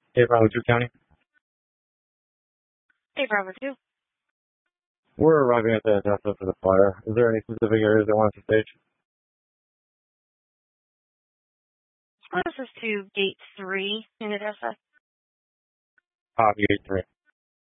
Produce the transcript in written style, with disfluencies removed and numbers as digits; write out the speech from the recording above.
Hey, Bravo 2 County. Hey, Bravo 2. We're arriving at the Odessa for the fire. Is there any specific areas they want us to stage? Closest to Gate 3 in Odessa. Gate 3.